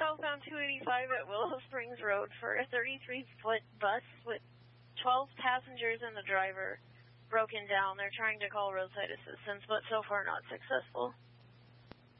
southbound 285 at Willow Springs Road for a 33-foot bus with 12 passengers and the driver broken down. They're trying to call roadside assistance, but so far not successful.